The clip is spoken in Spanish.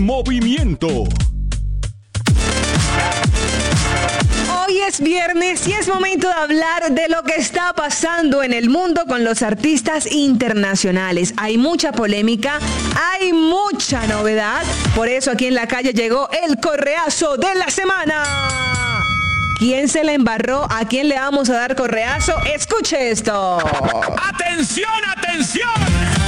Movimiento. Hoy es viernes y es momento de hablar de lo que está pasando en el mundo con los artistas internacionales. Hay mucha polémica, hay mucha novedad. Por eso aquí en la calle llegó el correazo de la semana. ¿Quién se la embarró? ¿A quién le vamos a dar correazo? Escuche esto. ¡Atención, atención!